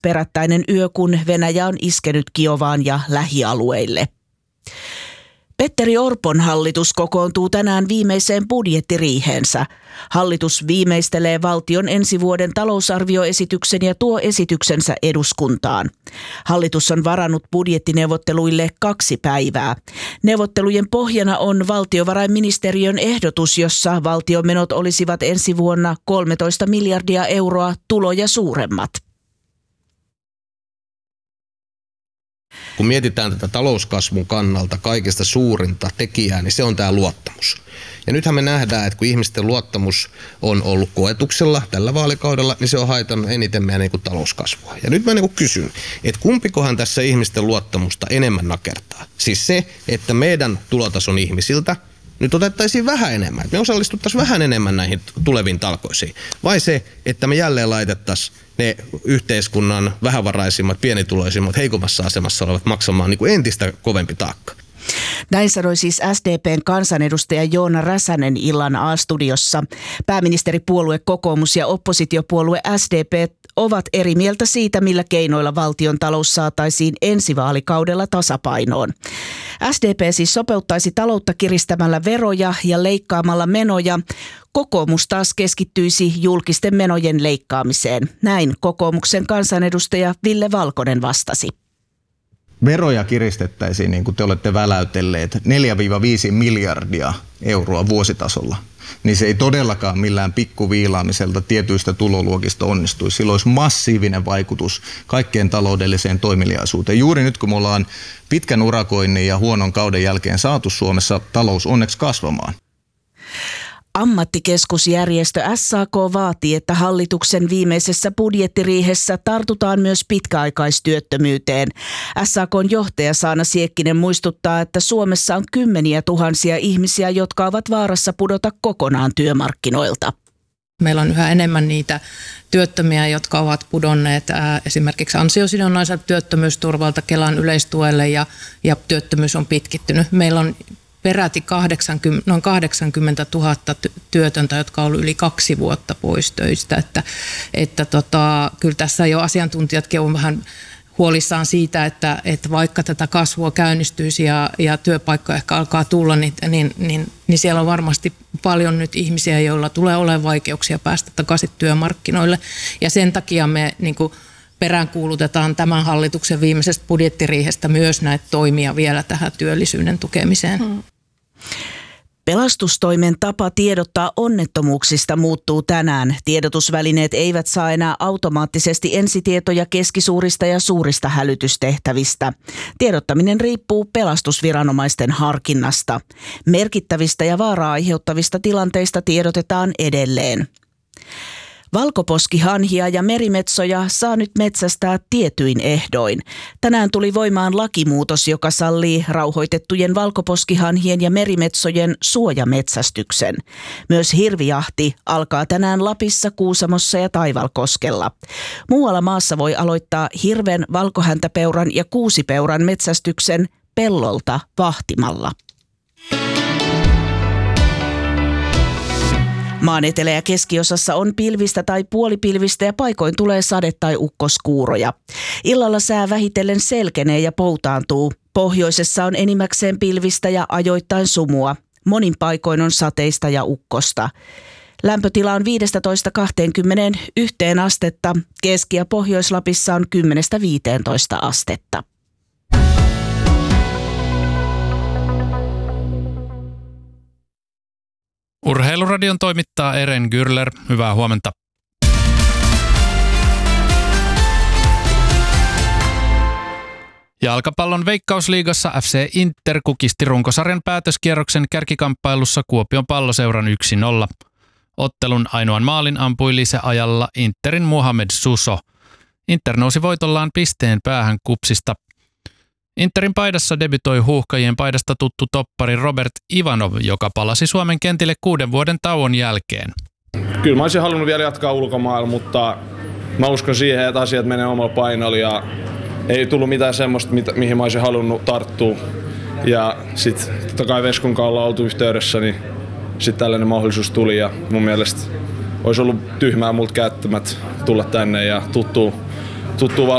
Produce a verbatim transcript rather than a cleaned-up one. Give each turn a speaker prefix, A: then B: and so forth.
A: perättäinen yö, kun Venäjä on iskenyt Kiovaan ja lähialueille. Petteri Orpon hallitus kokoontuu tänään viimeiseen budjettiriiheensä. Hallitus viimeistelee valtion ensi vuoden talousarvioesityksen ja tuo esityksensä eduskuntaan. Hallitus on varannut budjettineuvotteluille kaksi päivää. Neuvottelujen pohjana on valtiovarainministeriön ehdotus, jossa valtion menot olisivat ensi vuonna kolmetoista miljardia euroa tuloja suuremmat.
B: Kun mietitään tätä talouskasvun kannalta kaikista suurinta tekijää, niin se on tämä luottamus. Ja nythän me nähdään, että kun ihmisten luottamus on ollut koetuksella tällä vaalikaudella, niin se on haitannut eniten meidän niin kuin talouskasvua. Ja nyt mä niin kuin kysyn, että kumpikohan tässä ihmisten luottamusta enemmän nakertaa? Siis se, että meidän tulotason ihmisiltä nyt otettaisiin vähän enemmän, että me osallistuttaisiin vähän enemmän näihin tuleviin talkoisiin. Vai se, että me jälleen laitettaisiin ne yhteiskunnan vähävaraisimmat, pienituloisimmat, heikommassa asemassa olevat maksamaan niin kuin entistä kovempi taakka.
A: Näin sanoi siis S D P:n kansanedustaja Joona Räsänen illan A-studiossa. Pääministeripuolue Kokoomus ja oppositiopuolue S D P ovat eri mieltä siitä, millä keinoilla valtion talous saataisiin ensi vaalikaudella tasapainoon. S D P siis sopeuttaisi taloutta kiristämällä veroja ja leikkaamalla menoja. Kokoomus taas keskittyisi julkisten menojen leikkaamiseen. Näin kokoomuksen kansanedustaja Ville Valkonen vastasi.
C: Veroja kiristettäisiin, niin kuin te olette väläytelleet, neljä viisi miljardia euroa vuositasolla. Niin se ei todellakaan millään pikkuviilaamiselta tietyistä tuloluokista onnistuisi. Sillä olisi massiivinen vaikutus kaikkeen taloudelliseen toimeliaisuuteen. Juuri nyt, kun me ollaan pitkän urakoinnin ja huonon kauden jälkeen saatu Suomessa talous onneksi kasvamaan.
A: Ammattikeskusjärjestö S A K vaatii, että hallituksen viimeisessä budjettiriihessä tartutaan myös pitkäaikaistyöttömyyteen. S A K:n johtaja Saana Siekkinen muistuttaa, että Suomessa on kymmeniä tuhansia ihmisiä, jotka ovat vaarassa pudota kokonaan työmarkkinoilta.
D: Meillä on yhä enemmän niitä työttömiä, jotka ovat pudonneet ää, esimerkiksi ansiosidonnaiselta työttömyysturvalta Kelan yleistuelle ja, ja työttömyys on pitkittynyt. Meillä on peräti kahdeksankymmentä, noin kahdeksankymmentätuhatta työtöntä, jotka on ollut yli kaksi vuotta pois töistä. Että, että tota, kyllä tässä jo asiantuntijatkin on vähän huolissaan siitä, että, että vaikka tätä kasvua käynnistyisi ja, ja työpaikkoja ehkä alkaa tulla, niin, niin, niin, niin siellä on varmasti paljon nyt ihmisiä, joilla tulee olemaan vaikeuksia päästä takaisin työmarkkinoille. Ja sen takia me niin kuin peräänkuulutetaan tämän hallituksen viimeisestä budjettiriihestä myös näitä toimia vielä tähän työllisyyden tukemiseen. Hmm.
A: Pelastustoimen tapa tiedottaa onnettomuuksista muuttuu tänään. Tiedotusvälineet eivät saa enää automaattisesti ensitietoja keskisuurista ja suurista hälytystehtävistä. Tiedottaminen riippuu pelastusviranomaisten harkinnasta. Merkittävistä ja vaaraa aiheuttavista tilanteista tiedotetaan edelleen. Valkoposkihanhia ja merimetsoja saa nyt metsästää tietyin ehdoin. Tänään tuli voimaan lakimuutos, joka sallii rauhoitettujen valkoposkihanhien ja merimetsojen suojametsästyksen. Myös hirvijahti alkaa tänään Lapissa, Kuusamossa ja Taivalkoskella. Muualla maassa voi aloittaa hirven, valkohäntäpeuran ja kuusipeuran metsästyksen pellolta vahtimalla. Maan etelä- ja keskiosassa on pilvistä tai puolipilvistä ja paikoin tulee sade- tai ukkoskuuroja. Illalla sää vähitellen selkenee ja poutaantuu. Pohjoisessa on enimmäkseen pilvistä ja ajoittain sumua. Monin paikoin on sateista ja ukkosta. Lämpötila on viisitoista kaksikymmentäyksi astetta. Keski- ja Pohjois-Lapissa on kymmenestä viiteentoista astetta.
E: Urheiluradion toimittaa Eren Gürler. Hyvää huomenta. Jalkapallon Veikkausliigassa F C Inter kukisti runkosarjan päätöskierroksen kärkikamppailussa Kuopion Palloseuran yksi nolla. Ottelun ainoan maalin ampui lisäajalla Interin Mohamed Suso. Inter nousi voitollaan pisteen päähän Kupsista. Interin paidassa debytoi Huuhkajien paidasta tuttu toppari Robert Ivanov, joka palasi Suomen kentille kuuden vuoden tauon jälkeen.
F: Kyllä mä olisin halunnut vielä jatkaa ulkomailla, mutta mä uskon siihen, että asiat menee omalla painolla ja ei tullut mitään semmoista, mihin mä olisin halunnut tarttua. Ja sitten totta kai Veskun kanssa ollaan oltu yhteydessä, niin sitten tällainen mahdollisuus tuli ja mun mielestä olisi ollut tyhmää multa käyttämät tulla tänne ja tuttuu, tuttuu